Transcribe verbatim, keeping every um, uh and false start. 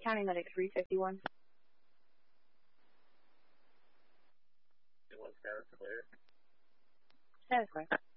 County Medic three fifty-one. It was status clear. Status clear.